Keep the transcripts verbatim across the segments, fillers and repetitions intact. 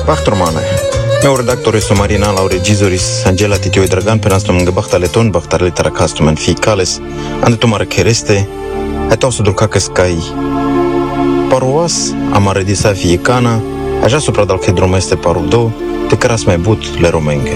Bachturmane. Meu redaktori su Marina Laure Gizoris, Angela Titioi Dragan, pe nas lângă Bachtaleton, Bachtale Taracastumen Ficales, Andetumare Kereste, Etosu Dulcacas Cai. Paruas, Amare Disa Fiecana, Aja supra dal Kedromeste Parudo, te caras mai but le romenge.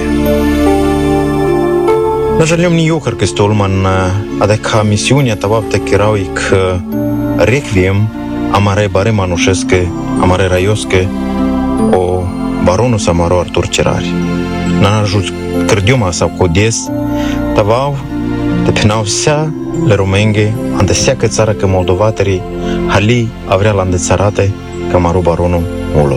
Nažaljom ni jokar ke stolman adeka misiunea tabapte kerauik requiem amare bare manușesche, amare raioske o baronus amaro Artur Cerari. Nanajut crdiuma sau codies tabau te penau sea le romenge ande sea că țara că moldovateri hali avrea la îndețarate ca maru baronul ulo.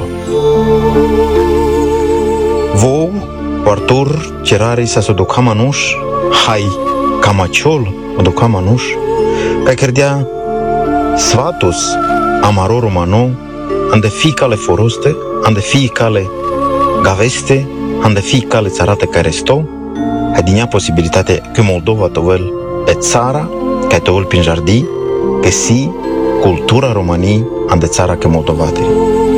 Vou Artur Cerari sa se duca manuș hai camaciol o duca manuș ca credea svatus amaro romano ande fiecale foroste ande fiecale gaveste ande fiecale țarate care sto adinia posibilitate că Moldova tovel e țara ca tovel prin jardin că si cultura romanii ande țara că moldovateri.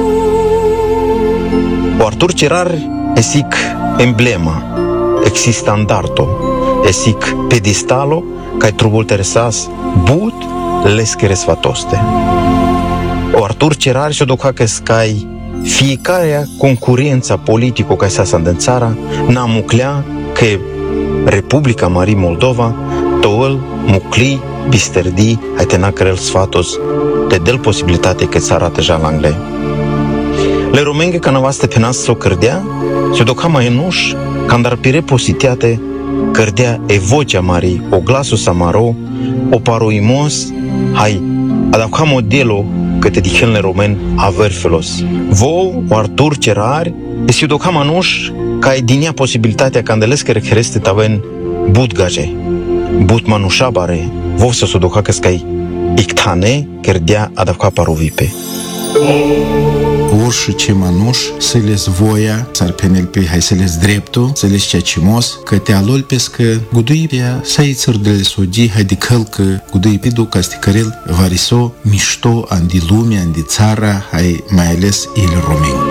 O Artur Cerari esic emblema, exi standardo, esic pedestalo, kai trubul teresas but leskere svatoste. O Artur Cerari și-o doca că scai fiecarea concurența politică ca sa în țara n-a muclea că Republica Marii Moldova toăl mucli bisterdi ai tena crel sfatos de del posibilitate că țara teja la angle. Le romenge ca navaste penas s-o cărdea și-o doca mai enuș când ar pire positiate cărdea e vocea marii, o glasul samaro, o paroimos, hai, adauca modelo câte dichelne romen aver felos. Vou, o Artur Cerari, e și-o doca manuș ca e dinia posibilitatea candelescă rechereste taven but gaje, but manușabare, vou să s-o doca că scai ictane cărdea adauca parovipe. Orice ce manuș să les voia, s-ar penel pe hai să les dreptul, să les cea cimos, că te alol pescă gudui pea să ai țăr de lesodi, hai de călcă gudui pe du ca sticărel variso mișto andi lumea, andi țara, hai mai ales el romeni.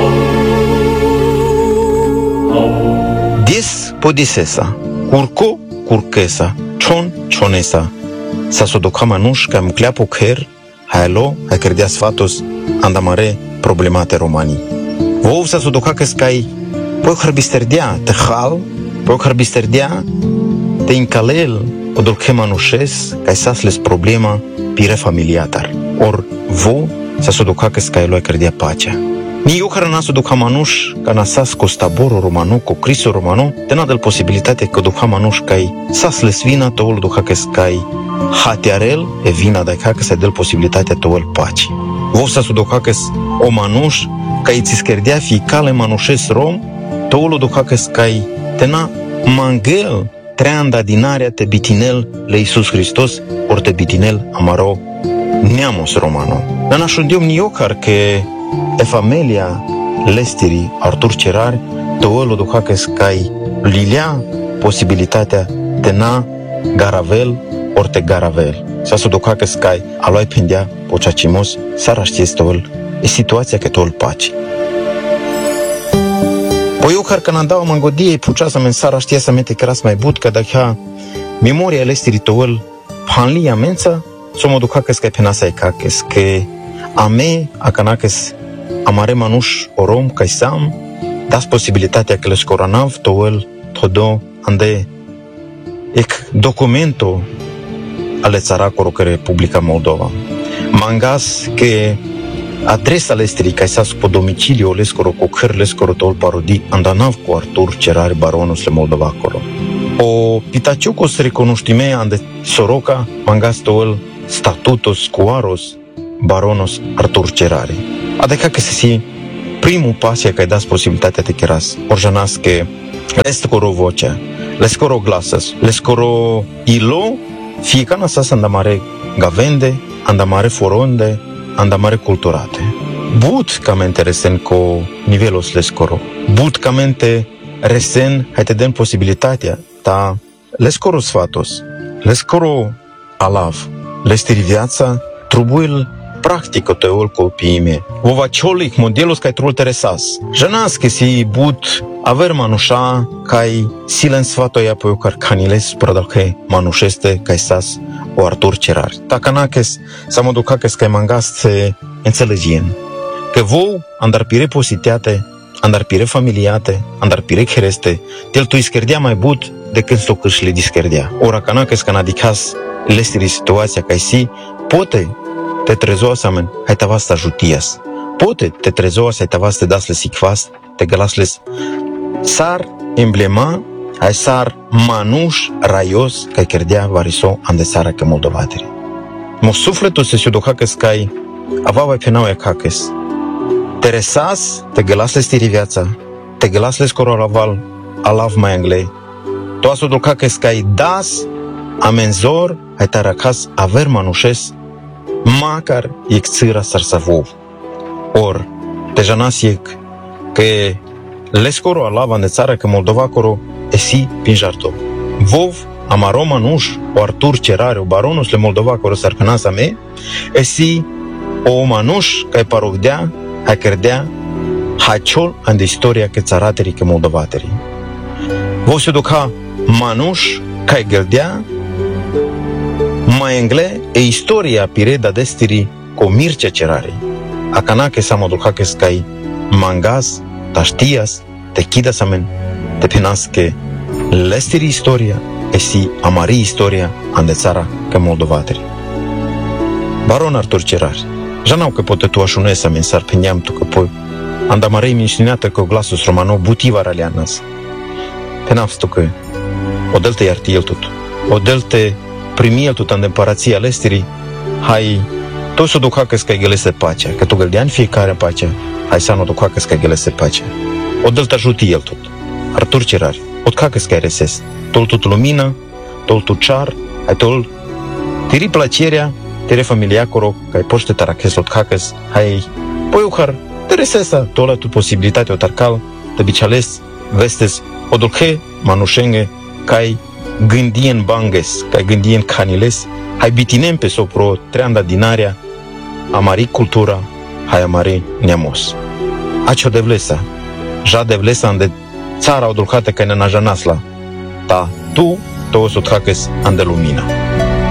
Dis podisesa, curco curchesa, cion cionesa, sa s-o doca manuș ca muclea pocher, hai alo, hai credea sfatos, andamare problemate romanii. Vou să s-o doca că scai poi harbisterdea te hal, poi harbisterdea te incalel o dolche manușes ca să les problema pire familiatar. Or vou să s-o doca că scai loi credea pacea. Ni eu care n-a s-o doca manuș ca nasas cu staboro romano, cu criso romano, te n-a del posibilitate că doca manuș ca-i sas les vina toul doca că scai hatiarel e vina de ca că se del posibilitatea toul paci. Vou să s-o doca că o manuș ca-i ți scărdea fiecale manușes rom, toul doca că scai te na mangel treanda dinarea te bitinel le Iisus Hristos or te bitinel amaro neamos romano. Dar n-așundium niocar că e familia lestiri Artur Cerari toul doca că scai lilea posibilitatea te na garavel or te garavel. Să s-o doca că scai aloi pendea pociacimos sara știți toul e situația că toul paci. Poi eu că n-am dau mangodie pucea să men sara știa să mete cras mai but că dacă memoria lestiri toul panlia mența s-o mă doca că scai penasa e caches că ame acanaches amare manuș orom ca sam das posibilitatea că le scoranav toul todo ande ec documento ale țaracoro că Republica Moldova. Mangas că adresa lestrii ca să pe domicilio lescoro cu căr lescoro tol parodi andanav cu Artur Cerari baronus le Moldova acolo. O pitaciucos recunoștime ande soroca mangas tol statutos cuaros baronus Artur Cerari. Adică că se si primul pasia că ai das posibilitatea te cheras. Orjanas că lescoro vocea, lescoro glasas, lescoro ilo fiecana sa să andamare gavende, andamare foronde, andamare culturate. But camente resen co nivelos lescoro. But camente resen hai te den posibilitatea ta lescoro sfatos, lescoro alav, lestiri viața, trubuil practico te olko pime. Vova čolik modelos kaj trul teresas. Ženas, ki si bud aver manusha kaj silen svatoja po kar kaniles prodalke manušeste kaj sas o Artur Cerar. Takanakes samodukakes kaj mangaste înțelegien. Că vou andar pire positiate, andar pire familiate, andar pire chereste, tel tu iskerdea mai bud decât sto câșle diskerdea. Ora kanakes kanadicas lestiri situația kaj si pote te trezoas amen, hai tavasta jutias. Pote te trezoas hai tavaste dasle sikvast, te galasles sar emblema, hai sar manuș raios kaj kerdea variso ande sara ke moldovateri. Mo sufletul se sudokakes kaj avava penauja kakes. Teresas te galasles tiri viața, te galasles korolaval alav mai anglei. Toa sudokakes kaj das amenzor hai tarakas aver manușes makar jek cira sarsavov. Or, deja nasiek că leskoro alava de țara că Moldovacoro esi pin jarto. Vov amaro manuș o Artur Cerar o baronus le Moldovacoro sarpenasa me esi o manuș care parovdea, hai credea haciol în de istoria că țaraterii că moldovaterii. Vov se duca manuș care găldea mai engle e istoria pireda destiri co Mircea Cerarei. Akanake samodukakes kai mangas, taštias, te kidas amen, te penaske lestiri istoria, esi amari istoria ande țara că moldovateri. Baron Artur Cerar, janau că poate tu așunesa men sar peniam tu că poi andamarei minșinată că glasus romano butiva raleanas. Penafstu că odelte iarti el tot, odelte primi el tot în împărația lestirii, hai to să ducakes că gelese pacea, că tu găldean fiecare pacea, hai să nu ducakes că gelese pacea. Odelte ajuti el tot. Artur Cerar, odkakes că reses, tol tot lumină, tol tot char, hai tol tiri placerea, tere familia coro, că ai poște tarakes odkakes, hai poi uhar, tere sesa, tola tu posibilitate otarcal, te bicales, vestes, odolhe, manușenge, cai gândien banges, cai gândien caniles, hai bitinem pe sopro treanda dinarea, amari cultura, hai amari neamos. Acio devlesa, ja devlesa ande țara odolhate că ne najanasla, ta tu, to o sotkakes ande lumina.